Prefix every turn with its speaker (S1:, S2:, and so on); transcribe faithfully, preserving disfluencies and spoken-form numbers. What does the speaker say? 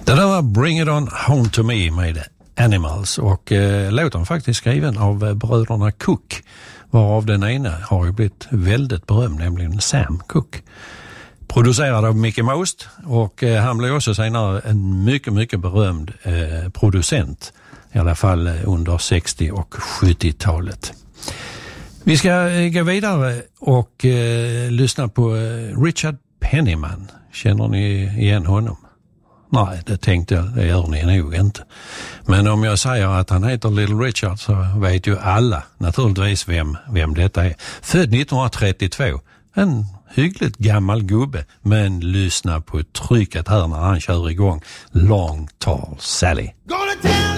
S1: Det där var Bring It On Home To Me med Animals och eh, låten faktiskt skriven av eh, bröderna Cook, varav den ena har ju blivit väldigt berömd, nämligen Sam Cooke. Producerad av Mickey Most och eh, han blev också senare en mycket, mycket berömd eh, producent, i alla fall eh, under sextio- och sjuttiotalet. Vi ska eh, gå vidare och eh, lyssna på eh, Richard Penniman. Känner ni igen honom? Nej, det tänkte jag, det gör ni nog inte. Men om jag säger att han heter Little Richard så vet ju alla naturligtvis vem, vem detta är. Född nittonhundratrettiotvå, en hyggligt gammal gubbe, men lyssna på trycket här när han kör igång Long Tall Sally.